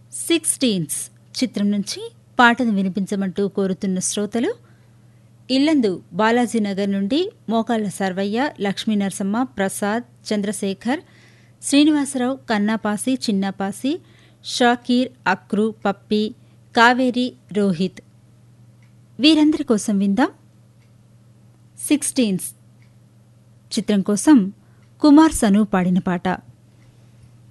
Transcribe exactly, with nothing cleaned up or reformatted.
Sixteens చిత్రం నుంచి పాటను వినిపించమంటూ కోరుతున్న శ్రోతలు ఇల్లందు బాలాజీనగర్ నుండి మోకాళ్ల సర్వయ్య, లక్ష్మీనరసమ్మ, ప్రసాద్, చంద్రశేఖర్, శ్రీనివాసరావు, కన్నాపాసి, చిన్నపాసి, షాకీర్, అక్రు, పప్పి, కావేరి, రోహిత్. వీరందరి కోసం విందాం సిక్స్టీన్స్ చిత్రం కోసం కుమార్ సను పాడిన పాట.